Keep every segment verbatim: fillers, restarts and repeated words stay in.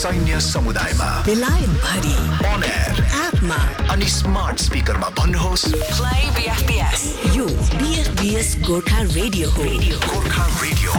सैन्य समुदायमा बेलायत भरि on air एपमा अनि स्मार्ट स्पिकरमा भन्नुहोस् Play B F B S. यो B F B S Gorkha radio हो। गोर्खा रेडियो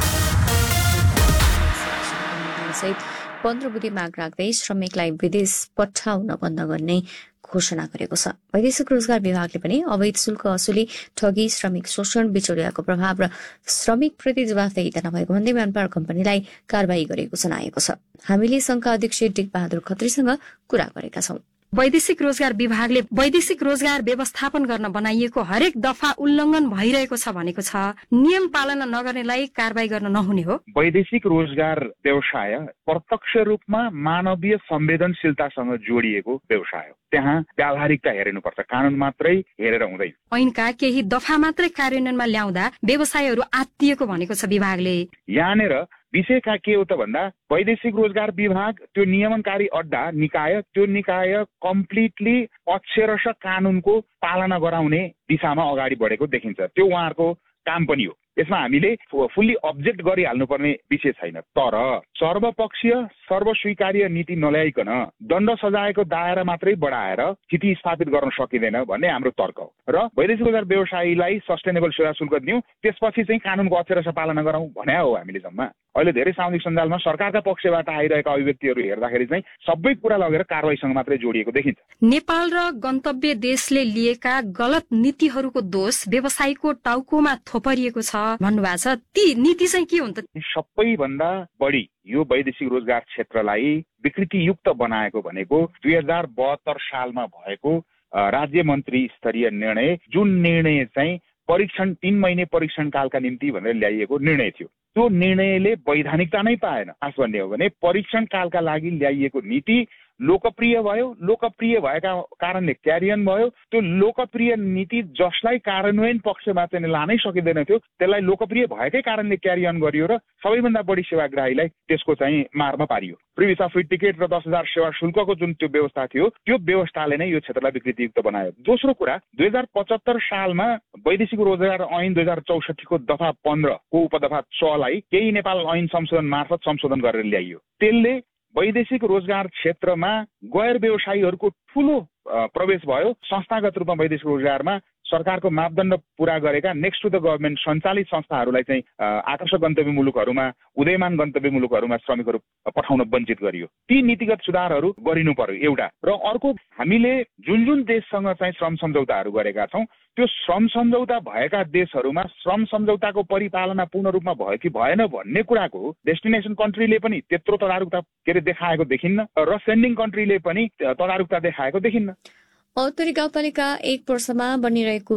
सहित पन्ध्र बुधे माग राख्दै श्रमिकलाई विदेश पठाउन बन्द गर्ने घोषणा गरेको छ। वैदेशिक रोजगार विभागले पनि अवैध शुल्क असुली, ठगी, श्रमिक शोषण, बिचौलियाको प्रभाव र श्रमिकप्रति जवाफदेहिता नभएको भन्दै म्यानपावर कम्पनीलाई कारबाही गरेको जनाएको छ। हामीले संघका अध्यक्ष टेक बहादुर खत्रीसँग कुरा गरेका छौं। वैदेशिक रोजगार विभागले वैदेशिक रोजगार व्यवस्थापन गर्न बनाइएको हरेक दफा उल्लंघन भइरहेको छ भनेको छ। नियम पालना नगर्नेलाई कारबाही गर्न नहुने हो। वैदेशिक रोजगार व्यवसाय प्रत्यक्ष रूपमा मानवीय संवेदनशीलतासँग जोडिएको व्यवसाय हो। त्यहाँ व्यावहारिकता हेरिनुपर्छ, कानून मात्रै हेरेर हुँदैन। ऐनका केही दफा मात्रै कार्यान्वयनमा ल्याउँदा व्यवसायहरू आत्तिएको भनेको छ विभागले। यहाँनिर विषयका के हो त भन्दा वैदेशिक रोजगार विभाग त्यो नियमनकारी अड्डा निकाय त्यो निकाय कम्प्लिटली अक्षरश कानूनको पालना गराउने दिशामा अगाडि बढेको देखिन्छ। त्यो उहाँहरूको काम पनि हो। यसमा हामीले फुल्ली अब्जेक्ट गरिहाल्नुपर्ने विषय छैन, तर सर्वपक्षीय सर्वस्वीकार्य नीति नल्याइकन दण्ड सजायको दायरा मात्रै बढाएर स्थिति स्थापित गर्न सकिँदैन भन्ने हाम्रो तर्क हो। र वैदेशिक रोजगार व्यवसायीलाई सस्टेनेबल सेवा शुल्क दियौँ, त्यसपछि चाहिँ कानूनको अक्षरश पालना गरौँ भने हो हामीले जम्मा। अहिले धेरै सामाजिक सञ्जालमा सरकारका पक्षबाट आइरहेका अभिव्यक्तिहरू हेर्दाखेरि चाहिँ सबै कुरा लगेर कारबाहीसँग मात्रै जोडिएको देखिन्छ। नेपाल र गन्तव्य देशले लिएका गलत नीतिहरूको दोष व्यवसायीको टाउकोमा थोपरिएको छ भन्नुभएको छ। ती नीति चाहिँ के हुन् त? सबैभन्दा बढी यो वैदेशिक रोजगार क्षेत्रलाई विकृतियुक्त बनाएको भनेको दुई हजार बहत्तर सालमा भएको राज्य मन्त्री स्तरीय निर्णय, जुन निर्णय चाहिँ परीक्षण तीन महिने परीक्षण कालका निम्ति भनेर ल्याइएको निर्णय थियो। त्यो निर्णयले वैधानिकता नै पाएन। खास भन्ने हो भने परीक्षण कालका लागि ल्याइएको नीति लोकप्रिय भयो, लोकप्रिय भएका कारणले क्यारियन भयो। त्यो लोकप्रिय नीति जसलाई कार्यान्वयन पक्षमा चाहिँ लानै सकिँदैन थियो, त्यसलाई लोकप्रिय भएकै कारणले क्यारियन गरियो र सबैभन्दा बढी सेवाग्राहीलाई त्यसको चाहिँ मारमा पारियो। प्रिभियस अफ फ्री टिकट र दस हजार सेवा शुल्कको जुन त्यो व्यवस्था थियो, त्यो व्यवस्थाले नै यो क्षेत्रलाई विकृतियुक्त बनायो। दोस्रो कुरा, दुई हजार पचहत्तर सालमा वैदेशिक रोजगार ऐन दुई हजार चौसठीको दफा पन्ध्रको उपदफा छलाई केही नेपाल ऐन संशोधन मार्फत संशोधन गरेर ल्याइयो। त्यसले वैदेशिक रोजगार क्षेत्रमा गैर व्यवसायीहरूको ठूलो प्रवेश भयो। संस्थागत रूपमा वैदेशिक रोजगारमा सरकारको मापदण्ड पूरा गरेका नेक्स्ट टु द गभर्मेन्ट सञ्चालित संस्थाहरूलाई चाहिँ आकर्षक गन्तव्य मुलुकहरूमा, उदयमान गन्तव्य मुलुकहरूमा श्रमिकहरू पठाउन वञ्चित गरियो। ती नीतिगत सुधारहरू गरिनु पर्यो एउटा। र अर्को, हामीले जुन जुन देशसँग चाहिँ श्रम सम्झौताहरू गरेका छौँ, त्यो श्रम सम्झौता भएका देशहरूमा श्रम सम्झौताको परिपालना पूर्ण रूपमा भयो कि भएन भन्ने कुराको डेस्टिनेसन कन्ट्रीले पनि त्यत्रो तदारुकता के अरे देखाएको देखिन्न र सेन्डिङ कन्ट्रीले पनि तदारुकता देखाएको देखिन्न। औत्तरी गाउँपालिका एक वर्षमा बनिरहेको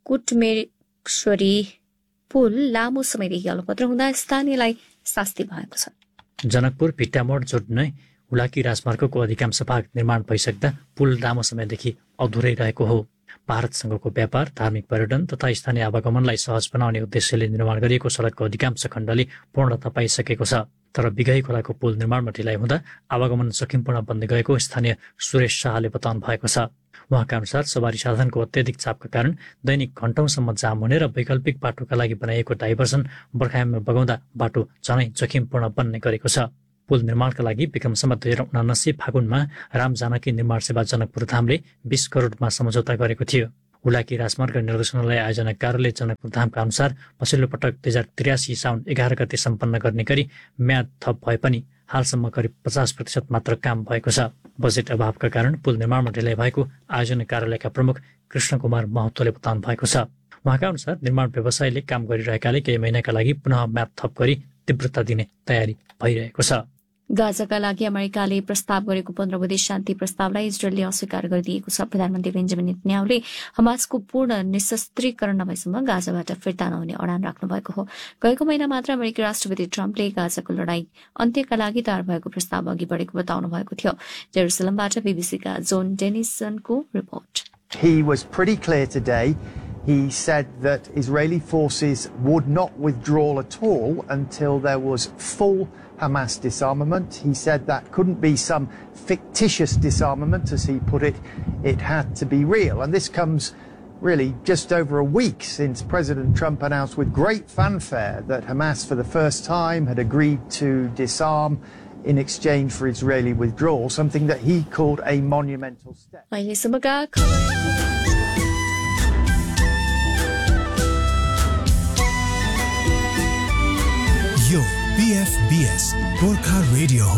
कुटमेश्वरी पुल लामो समयदेखि अलपत्र हुँदा स्थानीयलाई शास्ति भएको छ। जनकपुर भिट्टामोड जोड्ने हुलाकी राजमार्गको अधिकांश भाग निर्माण भइसक्दा पुल लामो समयदेखि अधुरै रहेको हो। भारतसँगको व्यापार, धार्मिक पर्यटन तथा स्थानीय आवागमनलाई सहज बनाउने उद्देश्यले निर्माण गरिएको सडकको अधिकांश खण्डले पूर्णता पाइसकेको छ। तर बिगाई खोलाको पुल निर्माणमा ढिलाइ हुँदा आवागमन सकिमपूर्ण बन्दै गएको स्थानीय सुरेश शाहले बताउनु भएको छ। उहाँका अनुसार सवारी साधनको अत्याधिक चापका कारण दैनिक घण्टौंसम्म जाम हुने र वैकल्पिक बाटोका लागि बनाइएको डाइभर्सन बर्खायाममा बगाउँदा बाटो झनै जोखिमपूर्ण बन्ने गरेको छ। पुल निर्माणका लागि विक्रमसम्म दुई हजार उनासी फागुनमा राम जानकी निर्माण सेवा जनकपुर धामले बीस करोडमा सम्झौता गरेको थियो। हुलाकी राजमार्ग निर्देशनालय आयोजना कार्यालय जनकपुर धामका अनुसार पछिल्लो पटक दुई हजार त्रियासी साउन एघार गते सम्पन्न गर्ने गरी म्याद थप भए पनि हालसम्म करिब पचास प्रतिशत मात्र काम भएको छ। बजेट अभावका कारण पुल निर्माणमा ढिलाइ भएको आयोजना कार्यालयका प्रमुख कृष्ण कुमार महतोले बताउनु भएको छ। उहाँका अनुसार निर्माण व्यवसायले काम गरिरहेकाले केही महिनाका लागि पुनः म्याद थप गरी तीव्रता दिने तयारी भइरहेको छ। गाजाका लागि अमेरिकाले प्रस्ताव गरेको पन्ध्र बुधे शान्ति प्रस्तावलाई इजरायलले अस्वीकार गरिदिएको छ। प्रधानमन्त्री बेन्जामिन नेतन्याहुले हमासको पूर्ण निशस्त्रीकरण नभएसम्म गाजाबाट फिर्ता नहुने अडान राख्नु भएको हो। गएको महिना मात्र अमेरिकी राष्ट्रपति ट्रम्पले गाजाको लडाई अन्त्यका लागि तयार भएको प्रस्ताव अघि बढेको बताउनु भएको थियो। जेरुसलमबाट बीबीसीका John डेनिसनको report. He was pretty clear today. He said that Israeli forces would not withdraw at all until there was full Hamas disarmament. He said that couldn't be some fictitious disarmament, as he put it. It had to be real. And this comes really just over a week since President Trump announced with great fanfare that Hamas for the first time had agreed to disarm in exchange for Israeli withdrawal, something that he called a monumental step. अहिलेसम्मका यो B F B S Gorkha radio